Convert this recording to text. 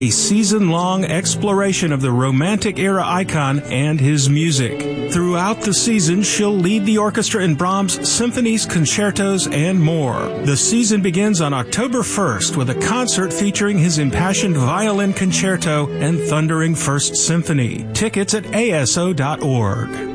A season-long exploration of the Romantic era icon and his music. Throughout the season, she'll lead the orchestra in Brahms' symphonies, concertos, and more. The season begins on October 1st with a concert featuring his impassioned violin concerto and thundering First Symphony. Tickets at aso.org.